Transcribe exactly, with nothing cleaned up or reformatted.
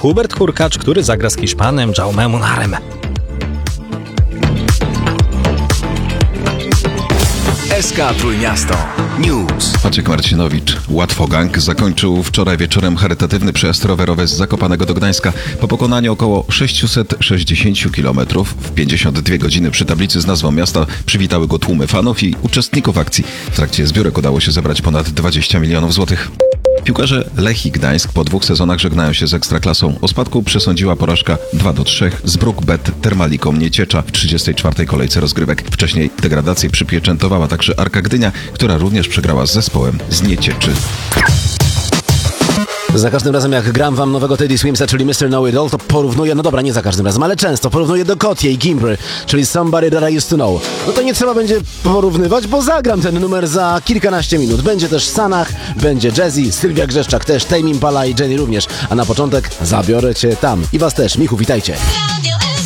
Hubert Hurkacz, który zagra z Hiszpanem Jaume Munarem. S K Trójmiasto News. Maciek Marcinowicz. Łatwogang zakończył wczoraj wieczorem charytatywny przejazd rowerowy z Zakopanego do Gdańska. Po pokonaniu około sześćset sześćdziesiąt kilometrów w pięćdziesiąt dwie godziny przy tablicy z nazwą miasta przywitały go tłumy fanów i uczestników akcji. W trakcie zbiórek udało się zebrać ponad dwadzieścia milionów złotych. Piłkarze Lechii Gdańsk po dwóch sezonach żegnają się z Ekstraklasą. O spadku przesądziła porażka dwa do trzech z Bruk-Bet Termaliką Nieciecza w trzydziestej czwartej kolejce rozgrywek. Wcześniej degradację przypieczętowała także Arka Gdynia, która również przegrała z zespołem z Niecieczy. Za każdym razem jak gram wam nowego Teddy Swimsa, czyli mister Know It All, to porównuję, no dobra, nie za każdym razem, ale często porównuję do Kotie i Gimbry, czyli Somebody That I Used To Know. No to nie trzeba będzie porównywać, bo zagram ten numer za kilkanaście minut. Będzie też Sanach, będzie Jazzy, Sylwia Grzeszczak też, Tame Impala i Jenny również. A na początek zabiorę cię tam. I was też. Michu, witajcie.